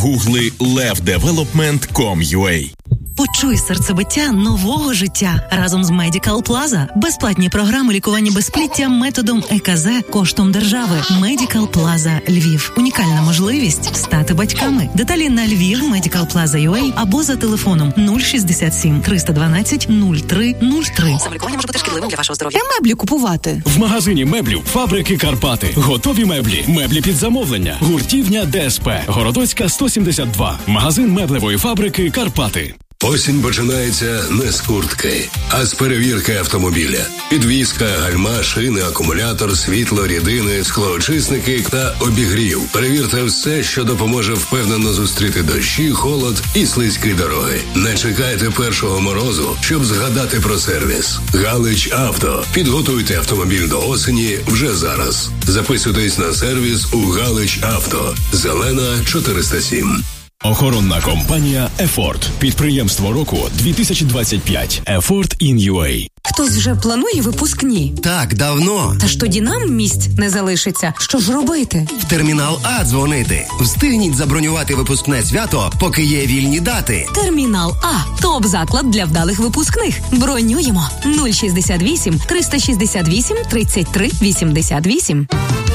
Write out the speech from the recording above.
Гугли levdevelopment.com.ua. Почуй серцебиття нового життя разом з Medical Plaza. Безплатні програми лікування безпліття методом ЕКЗ коштом держави. Medical Plaza Львів. Унікальна можливість стати батьками. Деталі на Львів Medical Plaza.ua або за телефоном 067 312 0303. Самолікування може бути шкідливим для вашого здоров'я. Де меблі купувати? В магазині меблів «Фабрики Карпати». Готові меблі. Меблі під замовлення. Гуртівня ДСП. Городоцька, 172. Магазин меблевої фабрики «Карпати». Осінь починається не з куртки, а з перевірки автомобіля. Підвізка, гальма, шини, акумулятор, світло, рідини, склоочисники та обігрів. Перевірте все, що допоможе впевнено зустріти дощі, холод і слизькі дороги. Не чекайте першого морозу, щоб згадати про сервіс. Галич Авто. Підготуйте автомобіль до осені вже зараз. Записуйтесь на сервіс у Галич Авто. Зелена, 407. Охоронна компанія «Ефорт». Підприємство року 2025. «Ефорт in UA». Хтось вже планує випускні? Так, давно. Та ж тоді нам місць не залишиться. Що ж робити? В термінал А дзвонити. Встигніть забронювати випускне свято, поки є вільні дати. Термінал А. Топ-заклад для вдалих випускних. Бронюємо. 068 368 33 88.